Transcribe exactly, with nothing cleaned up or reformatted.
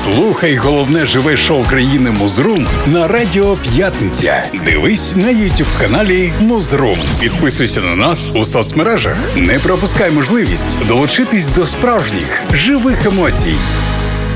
Слухай головне живе шоу країни Музрум на Радіо П'ятниця. Дивись на ютуб-каналі Музрум. Підписуйся на нас у соцмережах. Не пропускай можливість долучитись до справжніх живих емоцій.